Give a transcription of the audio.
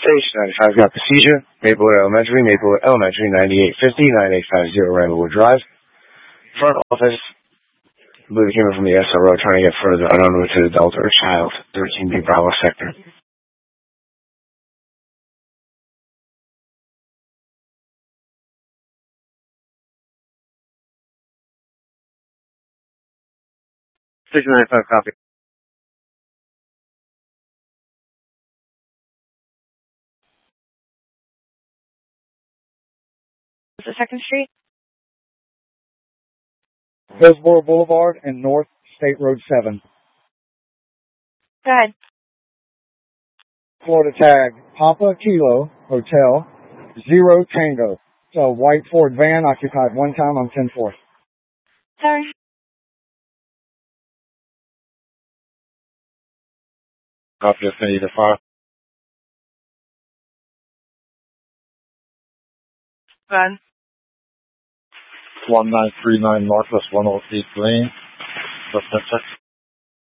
Station 95 got the seizure. Maplewood Elementary, 9850, 9850 Ramblewood Drive. Front office. I believe it came in from the SRO trying to get further unwanted adult or child. 13B Bravo sector. Station 95 copy. Is it 2nd Street? Hillsborough Boulevard and North State Road 7. Go ahead. Florida tag, Papa Kilo Hotel, 0 Tango. It's a white Ford van occupied one time on 10-4. Sorry. Copy affinity to file. Go ahead. 1939 Northwest 108 Lane. Suspect check.